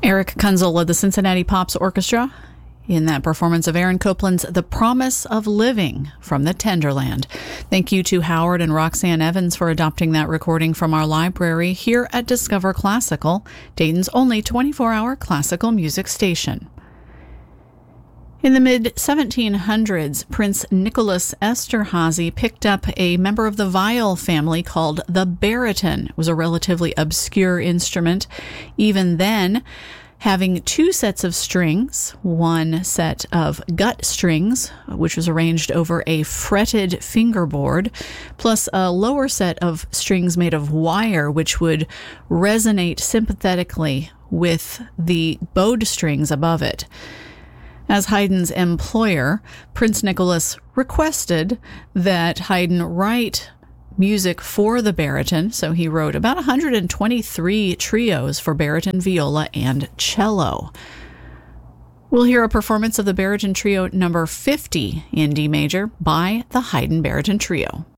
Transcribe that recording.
Eric Kunzel led the Cincinnati Pops Orchestra in that performance of Aaron Copland's The Promise of Living from the Tenderland. Thank you to Howard and Roxanne Evans for adopting that recording from our library here at Discover Classical, Dayton's only 24-hour classical music station. In the mid-1700s, Prince Nicholas Esterhazy picked up a member of the viol family called the baryton. It was a relatively obscure instrument. Even then, having two sets of strings, one set of gut strings, which was arranged over a fretted fingerboard, plus a lower set of strings made of wire, which would resonate sympathetically with the bowed strings above it. As Haydn's employer, Prince Nicholas requested that Haydn write music for the baryton, so he wrote about 123 trios for baryton, viola, and cello. We'll hear a performance of the baryton trio number 50 in D major by the Haydn Baryton Trio.